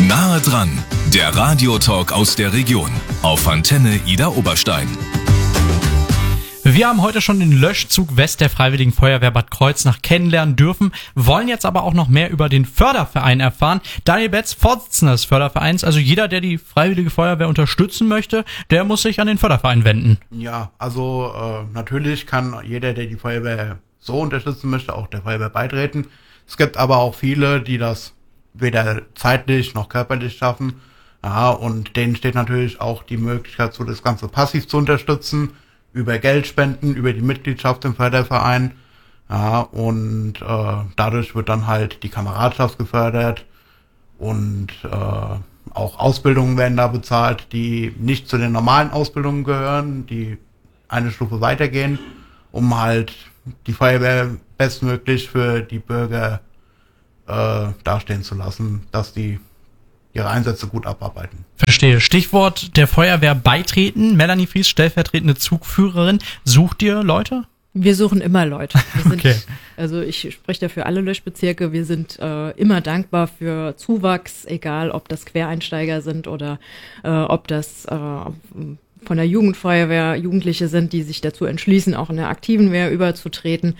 Nahe dran, der Radiotalk aus der Region auf Antenne Idar Oberstein. Wir haben heute schon den Löschzug West der Freiwilligen Feuerwehr Bad Kreuznach kennenlernen dürfen, wollen jetzt aber auch noch mehr über den Förderverein erfahren. Daniel Betz, Vorsitzender des Fördervereins, also jeder, der die Freiwillige Feuerwehr unterstützen möchte, der muss sich an den Förderverein wenden. Ja, also natürlich kann jeder, der die Feuerwehr so unterstützen möchte, auch der Feuerwehr beitreten. Es gibt aber auch viele, die das weder zeitlich noch körperlich schaffen. Ja, und denen steht natürlich auch die Möglichkeit zu, das Ganze passiv zu unterstützen, über Geldspenden, über die Mitgliedschaft im Förderverein. Ja, und dadurch wird dann halt die Kameradschaft gefördert und auch Ausbildungen werden da bezahlt, die nicht zu den normalen Ausbildungen gehören, die eine Stufe weitergehen, um halt die Feuerwehr bestmöglich für die Bürger dastehen zu lassen, dass die ihre Einsätze gut abarbeiten. Verstehe. Stichwort der Feuerwehr beitreten. Melanie Fries, stellvertretende Zugführerin. Sucht ihr Leute? Wir suchen immer Leute. Okay. Also ich spreche da für alle Löschbezirke. Wir sind immer dankbar für Zuwachs, egal ob das Quereinsteiger sind oder ob das von der Jugendfeuerwehr Jugendliche sind, die sich dazu entschließen, auch in der aktiven Wehr überzutreten.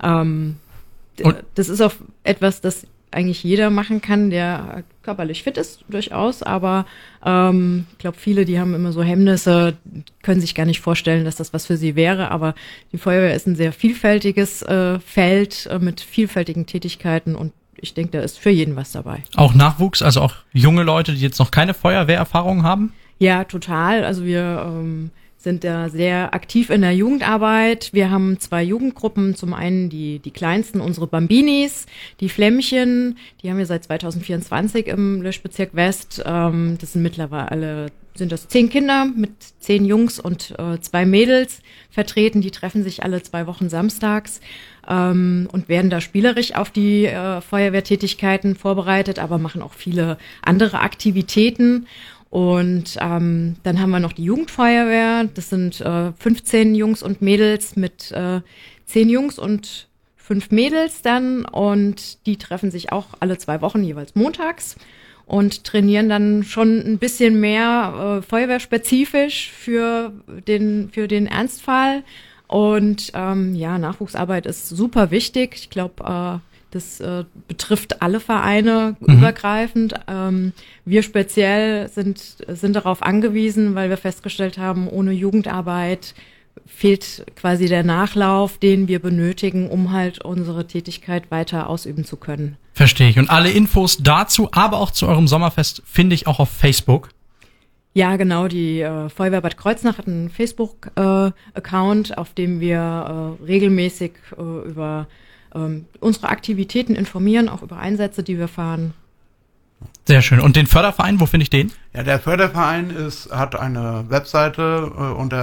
Das ist auch etwas, das eigentlich jeder machen kann, der körperlich fit ist, durchaus, aber ich glaube, viele, die haben immer so Hemmnisse, können sich gar nicht vorstellen, dass das was für sie wäre, aber die Feuerwehr ist ein sehr vielfältiges Feld mit vielfältigen Tätigkeiten und ich denke, da ist für jeden was dabei. Auch Nachwuchs, also auch junge Leute, die jetzt noch keine Feuerwehrerfahrung haben? Ja, total. Also wir sind da sehr aktiv in der Jugendarbeit. Wir haben 2 Jugendgruppen. Zum einen die kleinsten, unsere Bambinis, die Flämmchen. Die haben wir seit 2024 im Löschbezirk West. Das sind mittlerweile 10 Kinder mit 10 Jungs und 2 Mädels vertreten. Die treffen sich alle 2 Wochen samstags und werden da spielerisch auf die Feuerwehrtätigkeiten vorbereitet, aber machen auch viele andere Aktivitäten. Und dann haben wir noch die Jugendfeuerwehr, das sind 15 Jungs und Mädels mit 10 Jungs und 5 Mädels dann und die treffen sich auch alle 2 Wochen jeweils montags und trainieren dann schon ein bisschen mehr feuerwehrspezifisch für den Ernstfall und Nachwuchsarbeit ist super wichtig, ich glaube das betrifft alle Vereine übergreifend. Wir speziell sind darauf angewiesen, weil wir festgestellt haben, ohne Jugendarbeit fehlt quasi der Nachlauf, den wir benötigen, um halt unsere Tätigkeit weiter ausüben zu können. Verstehe ich. Und alle Infos dazu, aber auch zu eurem Sommerfest, finde ich auch auf Facebook. Ja, genau. Die Feuerwehr Bad Kreuznach hat einen Facebook-Account, auf dem wir regelmäßig über unsere Aktivitäten informieren, auch über Einsätze, die wir fahren. Sehr schön. Und den Förderverein, wo finde ich den? Ja, der Förderverein hat eine Webseite unter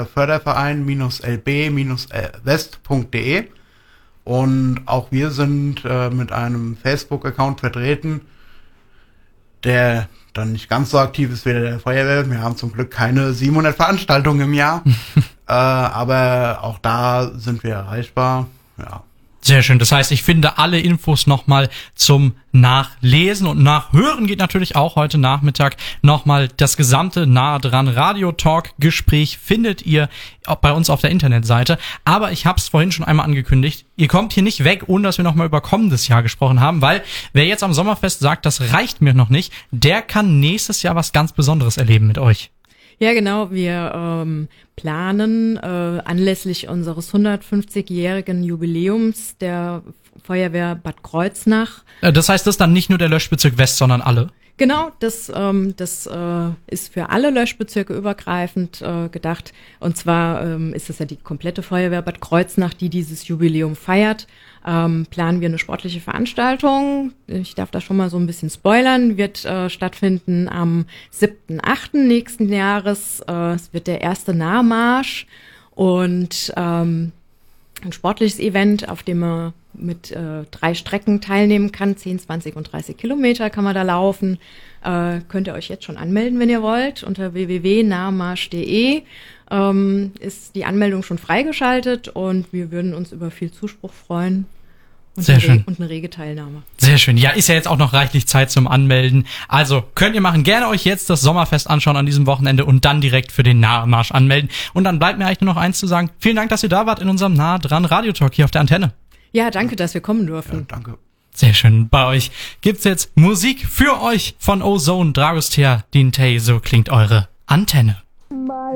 förderverein-lb-west.de und auch wir sind mit einem Facebook-Account vertreten, der dann nicht ganz so aktiv ist wie der Feuerwehr. Wir haben zum Glück keine 700 Veranstaltungen im Jahr, aber auch da sind wir erreichbar, ja. Sehr schön. Das heißt, ich finde alle Infos nochmal zum Nachlesen und Nachhören geht natürlich auch heute Nachmittag nochmal das gesamte Nahe dran Radio-Talk-Gespräch findet ihr auch bei uns auf der Internetseite. Aber ich habe es vorhin schon einmal angekündigt, ihr kommt hier nicht weg, ohne dass wir nochmal über kommendes Jahr gesprochen haben, weil wer jetzt am Sommerfest sagt, das reicht mir noch nicht, der kann nächstes Jahr was ganz Besonderes erleben mit euch. Ja, genau. Wir planen anlässlich unseres 150-jährigen Jubiläums der Feuerwehr Bad Kreuznach. Das heißt, das ist dann nicht nur der Löschbezirk West, sondern alle? Genau, das ist für alle Löschbezirke übergreifend gedacht. Und zwar ist es ja die komplette Feuerwehr Bad Kreuznach, die dieses Jubiläum feiert. Planen wir eine sportliche Veranstaltung. Ich darf da schon mal so ein bisschen spoilern. Wird stattfinden am 7.8. nächsten Jahres. Es wird der erste Nahmarsch und ein sportliches Event, auf dem man mit 3 Strecken teilnehmen kann. 10, 20 und 30 Kilometer kann man da laufen. Könnt ihr euch jetzt schon anmelden, wenn ihr wollt. Unter www.nahmarsch.de ist die Anmeldung schon freigeschaltet und wir würden uns über viel Zuspruch freuen. Sehr schön. Und eine rege Teilnahme. Sehr schön. Ja, ist ja jetzt auch noch reichlich Zeit zum Anmelden. Also könnt ihr machen. Gerne euch jetzt das Sommerfest anschauen an diesem Wochenende und dann direkt für den Nahmarsch anmelden. Und dann bleibt mir eigentlich nur noch eins zu sagen. Vielen Dank, dass ihr da wart in unserem Nah dran Radiotalk hier auf der Antenne. Ja, danke, dass wir kommen durften. Ja, danke. Sehr schön. Bei euch gibt's jetzt Musik für euch von Ozone, Dragostea, Dintei. So klingt eure Antenne.